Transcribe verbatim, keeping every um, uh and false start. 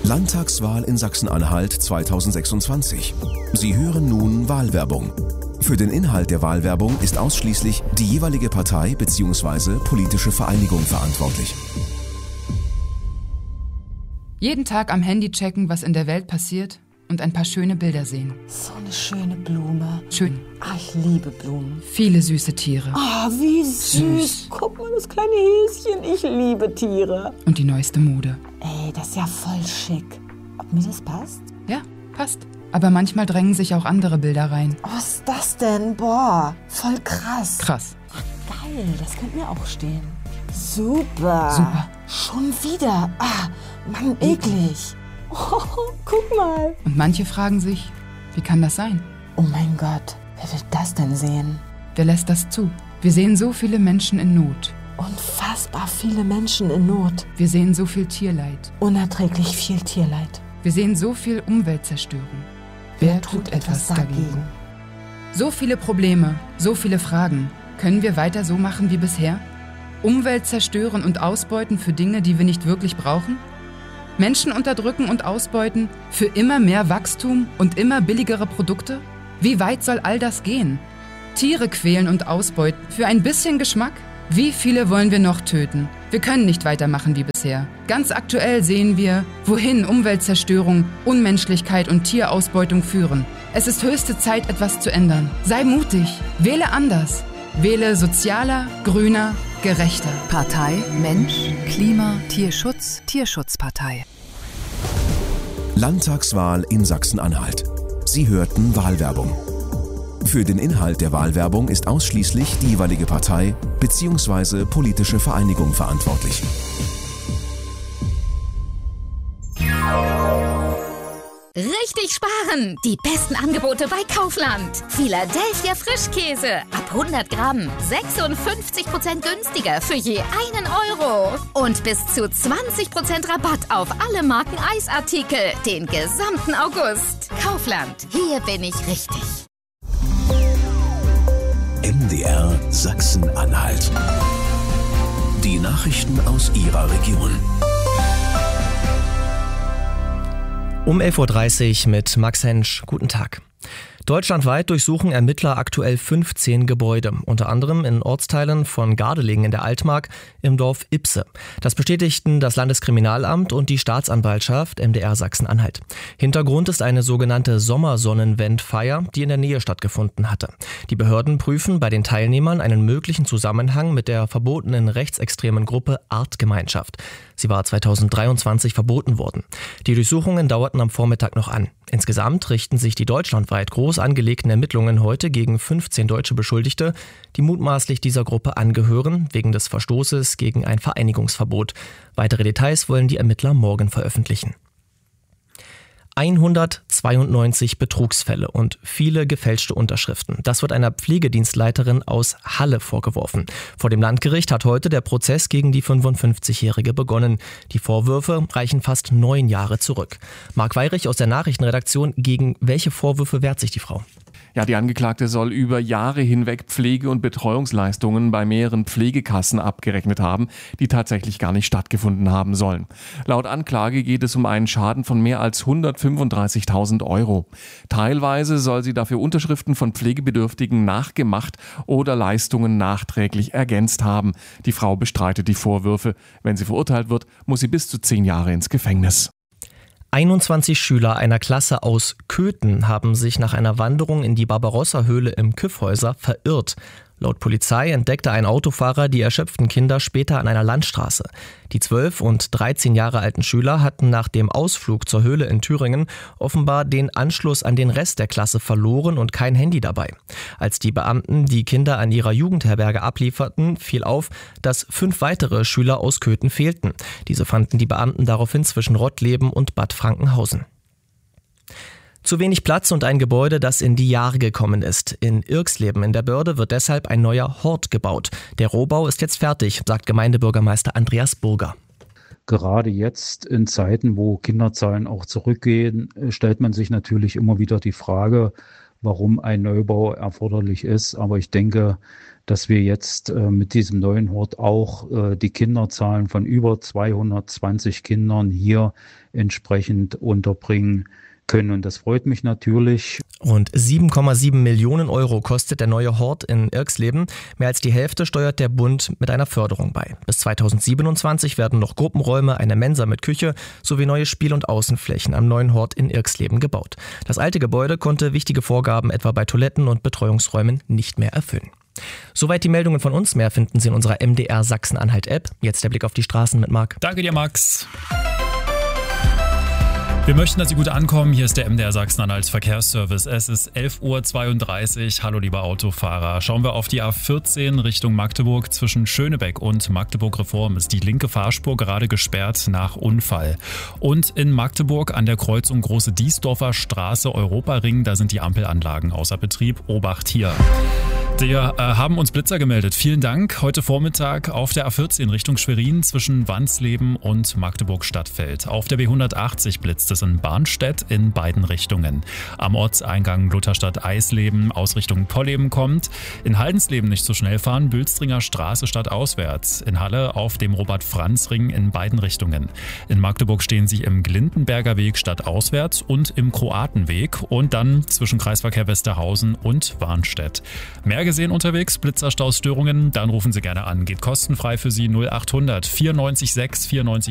Landtagswahl in Sachsen-Anhalt zweitausendsechsundzwanzig. Sie hören nun Wahlwerbung. Für den Inhalt der Wahlwerbung ist ausschließlich die jeweilige Partei bzw. politische Vereinigung verantwortlich. Jeden Tag am Handy checken, was in der Welt passiert und ein paar schöne Bilder sehen. So eine schöne Blume. Schön. Ah, ich liebe Blumen. Viele süße Tiere. Ah, wie süß. süß. Guck mal, das kleine Häschen. Ich liebe Tiere. Und die neueste Mode. Ey, das ist ja voll schick. Ob mir das passt? Ja, passt. Aber manchmal drängen sich auch andere Bilder rein. Oh, was ist das denn? Boah, voll krass. Krass. Ach, geil, das könnte mir auch stehen. Super. Super. Schon wieder. Ah, Mann, eklig. Oh, guck mal. Und manche fragen sich, wie kann das sein? Oh mein Gott, wer will das denn sehen? Wer lässt das zu? Wir sehen so viele Menschen in Not. Unfassbar viele Menschen in Not. Wir sehen so viel Tierleid. Unerträglich viel Tierleid. Wir sehen so viel Umweltzerstörung. Wer, Wer tut, tut etwas dagegen? dagegen? So viele Probleme, so viele Fragen. Können wir weiter so machen wie bisher? Umwelt zerstören und ausbeuten für Dinge, die wir nicht wirklich brauchen? Menschen unterdrücken und ausbeuten für immer mehr Wachstum und immer billigere Produkte? Wie weit soll all das gehen? Tiere quälen und ausbeuten für ein bisschen Geschmack? Wie viele wollen wir noch töten? Wir können nicht weitermachen wie bisher. Ganz aktuell sehen wir, wohin Umweltzerstörung, Unmenschlichkeit und Tierausbeutung führen. Es ist höchste Zeit, etwas zu ändern. Sei mutig, wähle anders. Wähle sozialer, grüner, gerechter. Partei Mensch, Klima, Tierschutz, Tierschutzpartei. Landtagswahl in Sachsen-Anhalt. Sie hörten Wahlwerbung. Für den Inhalt der Wahlwerbung ist ausschließlich die jeweilige Partei bzw. politische Vereinigung verantwortlich. Richtig sparen! Die besten Angebote bei Kaufland. Philadelphia Frischkäse. Ab hundert Gramm. sechsundfünfzig Prozent günstiger für je einen Euro. Und bis zu zwanzig Prozent Rabatt auf alle Marken Eisartikel. Den gesamten August. Kaufland. Hier bin ich richtig. M D R Sachsen-Anhalt. Die Nachrichten aus Ihrer Region. Um elf Uhr dreißig mit Max Hensch. Guten Tag. Deutschlandweit durchsuchen Ermittler aktuell fünfzehn Gebäude, unter anderem in Ortsteilen von Gardelegen in der Altmark im Dorf Ipse. Das bestätigten das Landeskriminalamt und die Staatsanwaltschaft M D R Sachsen-Anhalt. Hintergrund ist eine sogenannte Sommersonnenwendfeier, die in der Nähe stattgefunden hatte. Die Behörden prüfen bei den Teilnehmern einen möglichen Zusammenhang mit der verbotenen rechtsextremen Gruppe Artgemeinschaft. Sie war zweitausenddreiundzwanzig verboten worden. Die Durchsuchungen dauerten am Vormittag noch an. Insgesamt richten sich die deutschlandweit groß angelegten Ermittlungen heute gegen fünfzehn deutsche Beschuldigte, die mutmaßlich dieser Gruppe angehören, wegen des Verstoßes gegen ein Vereinigungsverbot. Weitere Details wollen die Ermittler morgen veröffentlichen. hundertzweiundneunzig Betrugsfälle und viele gefälschte Unterschriften. Das wird einer Pflegedienstleiterin aus Halle vorgeworfen. Vor dem Landgericht hat heute der Prozess gegen die fünfundfünfzigjährige begonnen. Die Vorwürfe reichen fast neun Jahre zurück. Marc Weyrich aus der Nachrichtenredaktion, gegen welche Vorwürfe wehrt sich die Frau? Ja, die Angeklagte soll über Jahre hinweg Pflege- und Betreuungsleistungen bei mehreren Pflegekassen abgerechnet haben, die tatsächlich gar nicht stattgefunden haben sollen. Laut Anklage geht es um einen Schaden von mehr als hundertfünfunddreißigtausend Euro. Teilweise soll sie dafür Unterschriften von Pflegebedürftigen nachgemacht oder Leistungen nachträglich ergänzt haben. Die Frau bestreitet die Vorwürfe. Wenn sie verurteilt wird, muss sie bis zu zehn Jahre ins Gefängnis. einundzwanzig Schüler einer Klasse aus Köthen haben sich nach einer Wanderung in die Barbarossa-Höhle im Kyffhäuser verirrt. Laut Polizei entdeckte ein Autofahrer die erschöpften Kinder später an einer Landstraße. Die zwölf und dreizehn Jahre alten Schüler hatten nach dem Ausflug zur Höhle in Thüringen offenbar den Anschluss an den Rest der Klasse verloren und kein Handy dabei. Als die Beamten die Kinder an ihrer Jugendherberge ablieferten, fiel auf, dass fünf weitere Schüler aus Köthen fehlten. Diese fanden die Beamten daraufhin zwischen Rottleben und Bad Frankenhausen. Zu wenig Platz und ein Gebäude, das in die Jahre gekommen ist. In Irxleben in der Börde wird deshalb ein neuer Hort gebaut. Der Rohbau ist jetzt fertig, sagt Gemeindebürgermeister Andreas Burger. Gerade jetzt in Zeiten, wo Kinderzahlen auch zurückgehen, stellt man sich natürlich immer wieder die Frage, warum ein Neubau erforderlich ist. Aber ich denke, dass wir jetzt äh, mit diesem neuen Hort auch äh, die Kinderzahlen von über zweihundertzwanzig Kindern hier entsprechend unterbringen können. Und das freut mich natürlich. Rund sieben Komma sieben Millionen Euro kostet der neue Hort in Irxleben. Mehr als die Hälfte steuert der Bund mit einer Förderung bei. Bis zweitausendsiebenundzwanzig werden noch Gruppenräume, eine Mensa mit Küche sowie neue Spiel- und Außenflächen am neuen Hort in Irxleben gebaut. Das alte Gebäude konnte wichtige Vorgaben etwa bei Toiletten und Betreuungsräumen nicht mehr erfüllen. Soweit die Meldungen von uns. Mehr finden Sie in unserer M D R Sachsen-Anhalt-App. Jetzt der Blick auf die Straßen mit Marc. Danke dir, Max. Wir möchten, dass Sie gut ankommen. Hier ist der M D R Sachsen-Anhalt Verkehrsservice. Es ist elf Uhr zweiunddreißig. Hallo, liebe Autofahrer. Schauen wir auf die A vierzehn Richtung Magdeburg. Zwischen Schönebeck und Magdeburg-Reform ist die linke Fahrspur gerade gesperrt nach Unfall. Und in Magdeburg an der Kreuzung Große Diesdorfer Straße Europaring, da sind die Ampelanlagen außer Betrieb. Obacht hier. Wir äh, haben uns Blitzer gemeldet. Vielen Dank. Heute Vormittag auf der A vierzehn Richtung Schwerin zwischen Wansleben und Magdeburg-Stadtfeld. Auf der B hundertachtzig blitzt es in Barnstedt in beiden Richtungen. Am Ortseingang Lutherstadt-Eisleben aus Richtung Polleben kommt. In Haldensleben nicht so schnell fahren. Bülstringer Straße stadtauswärts. In Halle auf dem Robert-Franz-Ring in beiden Richtungen. In Magdeburg stehen Sie im Glindenberger Weg stadtauswärts und im Kroatenweg. Und dann zwischen Kreisverkehr Westerhausen und Warnstedt. Mehr gesehen unterwegs, Blitzerstausstörungen, dann rufen Sie gerne an. Geht kostenfrei für Sie null achthundert vierundneunzig sechs vierundneunzig